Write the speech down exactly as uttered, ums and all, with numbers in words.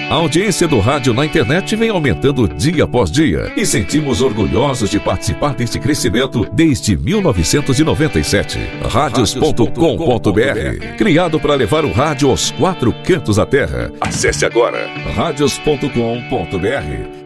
A audiência do rádio na internet vem aumentando dia após dia e sentimos orgulhosos de participar deste crescimento desde mil novecentos e noventa e sete. Radios ponto com ponto br, criado para levar o rádio aos quatro cantos da terra. Acesse agora radios ponto com ponto br